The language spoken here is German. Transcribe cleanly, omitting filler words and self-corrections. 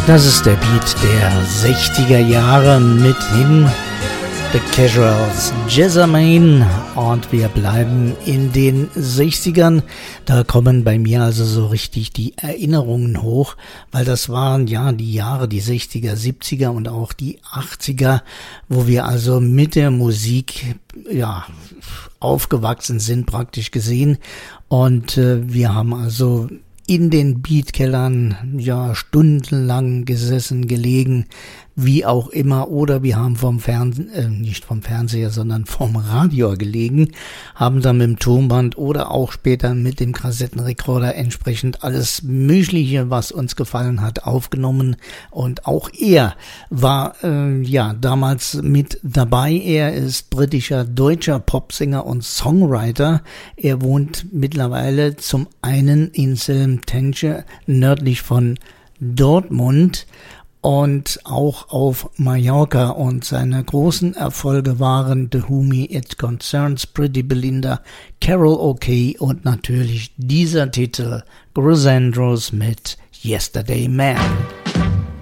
Das ist der Beat der 60er Jahre mithin The Casuals, Jessamine, und wir bleiben in den 60ern. Da kommen bei mir also so richtig die Erinnerungen hoch, weil das waren ja die Jahre, die 60er, 70er und auch die 80er, wo wir also mit der Musik ja aufgewachsen sind, praktisch gesehen. Und wir haben also in den Beatkellern ja stundenlang gesessen, gelegen, wie auch immer, oder wir haben nicht vom Fernseher, sondern vom Radio gelegen, haben dann mit dem Tonband oder auch später mit dem Kassettenrekorder entsprechend alles Mögliche, was uns gefallen hat, aufgenommen. Und auch er war damals mit dabei. Er ist britischer, deutscher Popsänger und Songwriter. Er wohnt mittlerweile zum einen in Selmtenge, nördlich von Dortmund, und auch auf Mallorca, und seine großen Erfolge waren The Who Me It Concerns, Pretty Belinda, Carol O'Kay und natürlich dieser Titel Chrysanthemums mit Yesterday Man.